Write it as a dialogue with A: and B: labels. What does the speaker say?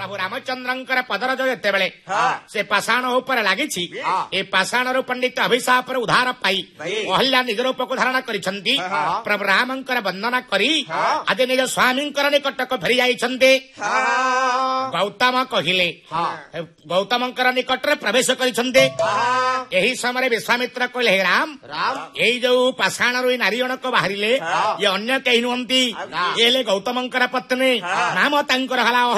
A: ପ୍ରଭୁ ରାମଚନ୍ଦ୍ରଙ୍କର ପଦରଜ ଯେତେବେଳେ ସେ ପାଷାଣ ଉପରେ ଲାଗିଛି ଏ ପାଷାଣରୁ ପଣ୍ଡିତ ଅଭିଶାପର ଉଦ୍ଧାର ପାଇ ଅହଲ୍ୟା ନିଜ ରୂପକୁ ଧାରଣ କରିଛନ୍ତି। ପ୍ରଭୁ ରାମଙ୍କର ବନ୍ଦନା କରି ଆଜି ନିଜ ସ୍ୱାମୀଙ୍କର ନିକଟକୁ ଫେରି ଯାଇଛନ୍ତି। ଗୌତମ କହିଲେ ଗୌତମଙ୍କର ନିକଟରେ ପ୍ରବେଶ କରିଛନ୍ତି। ଏହି ସମୟରେ ବିଶ୍ୱାମିତ୍ର କହିଲେ ହେ ରାମ ଏଇ ଯୋଉ ପାଷାଣରୁ ଏଇ ନାରୀ ଜଣକ ବାହାରିଲେ ଇଏ ଅନ୍ୟ କେହି ନୁହନ୍ତି, ଏ ହେଲେ ଗୌତମଙ୍କର ପତ୍ନୀ, ନାମ ତାଙ୍କର ହେଲା